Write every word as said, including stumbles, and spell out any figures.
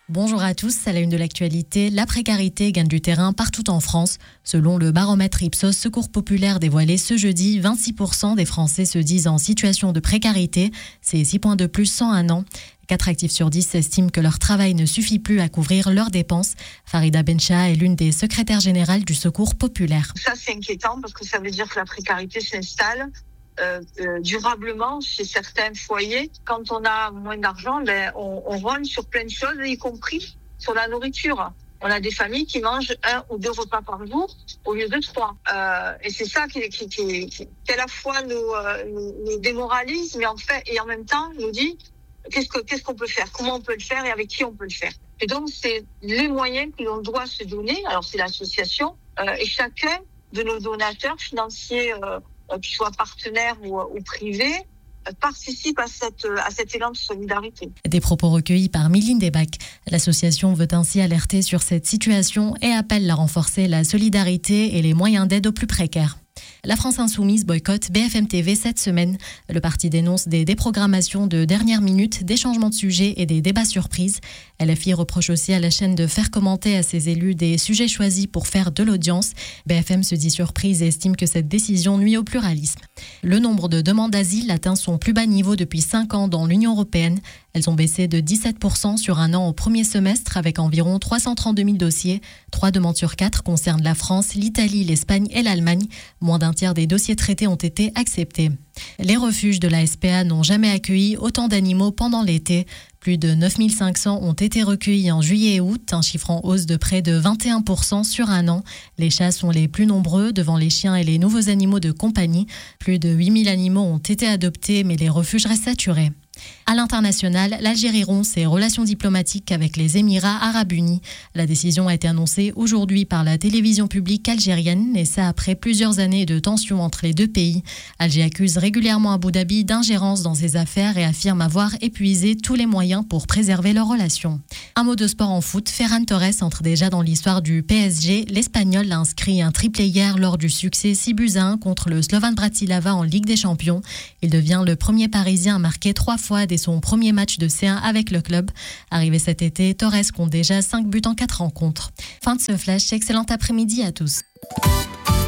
Bonjour à tous, à la une de l'actualité, la précarité gagne du terrain partout en France. Selon le baromètre Ipsos Secours Populaire dévoilé ce jeudi, vingt-six pour cent des Français se disent en situation de précarité. C'est six points de plus en un an. quatre actifs sur dix estiment que leur travail ne suffit plus à couvrir leurs dépenses. Farida Bencha est l'une des secrétaires générales du Secours Populaire. Ça, c'est inquiétant parce que ça veut dire que la précarité s'installe euh, euh, durablement chez certains foyers. Quand on a moins d'argent, ben, on, on rogne sur plein de choses, y compris sur la nourriture. On a des familles qui mangent un ou deux repas par jour au lieu de trois. Euh, et c'est ça qui, qui, qui, qui à la fois nous, euh, nous, nous démoralise, mais en fait, et en même temps nous dit qu'est-ce, que, qu'est-ce qu'on peut faire, comment on peut le faire et avec qui on peut le faire. Et donc, c'est les moyens que l'on doit se donner. Alors, c'est l'association euh, et chacun de nos donateurs financiers, euh, qu'ils soient partenaires ou, ou privés, participe à, cette, à cet élan de solidarité. Des propos recueillis par Méline Desbac. L'association veut ainsi alerter sur cette situation et appelle à renforcer la solidarité et les moyens d'aide aux plus précaires. La France Insoumise boycotte B F M T V cette semaine. Le parti dénonce des déprogrammations de dernière minute, des changements de sujet et des débats surprises. L F I reproche aussi à la chaîne de faire commenter à ses élus des sujets choisis pour faire de l'audience. B F M se dit surprise et estime que cette décision nuit au pluralisme. Le nombre de demandes d'asile atteint son plus bas niveau depuis cinq ans dans l'Union européenne. Elles ont baissé de dix-sept pour cent sur un an au premier semestre avec environ trois cent trente-deux mille dossiers. Trois demandes sur quatre concernent la France, l'Italie, l'Espagne et l'Allemagne. Moins d'un tiers des dossiers traités ont été acceptés. Les refuges de la S P A n'ont jamais accueilli autant d'animaux pendant l'été. Plus de neuf mille cinq cents ont été recueillis en juillet et août, un chiffre en hausse de près de vingt et un pour cent sur un an. Les chats sont les plus nombreux devant les chiens et les nouveaux animaux de compagnie. Plus de huit mille animaux ont été adoptés, mais les refuges restent saturés. À l'international, l'Algérie rompt ses relations diplomatiques avec les Émirats arabes unis. La décision a été annoncée aujourd'hui par la télévision publique algérienne, et ça après plusieurs années de tensions entre les deux pays. Alger accuse régulièrement Abu Dhabi d'ingérence dans ses affaires et affirme avoir épuisé tous les moyens pour préserver leurs relations. Un mot de sport en foot, Ferran Torres entre déjà dans l'histoire du P S G. L'Espagnol a inscrit un triplé hier lors du succès six buts à un contre le Slovan Bratislava en Ligue des Champions. Il devient le premier Parisien à marquer trois fois dès son premier match de C un avec le club. Arrivé cet été, Torres compte déjà cinq buts en quatre rencontres. Fin de ce flash, excellent après-midi à tous.